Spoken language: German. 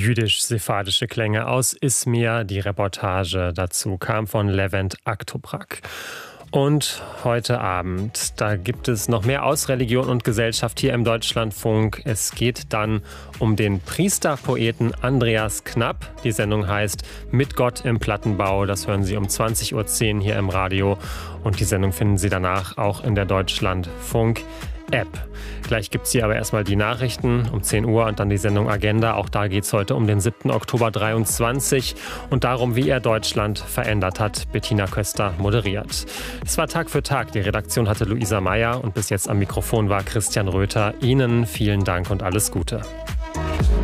Jüdisch-sephardische Klänge aus Izmir. Die Reportage dazu kam von Levent Aktoprak. Und heute Abend, da gibt es noch mehr aus Religion und Gesellschaft hier im Deutschlandfunk. Es geht dann um den Priesterpoeten Andreas Knapp. Die Sendung heißt Mit Gott im Plattenbau. Das hören Sie um 20:10 Uhr hier im Radio. Und die Sendung finden Sie danach auch in der Deutschlandfunk-App. Gleich gibt es hier aber erstmal die Nachrichten um 10 Uhr und dann die Sendung Agenda. Auch da geht es heute um den 7. Oktober 23 und darum, wie er Deutschland verändert hat. Bettina Köster moderiert. Es war Tag für Tag. Die Redaktion hatte Luisa Meyer und bis jetzt am Mikrofon war Christian Röther. Ihnen vielen Dank und alles Gute.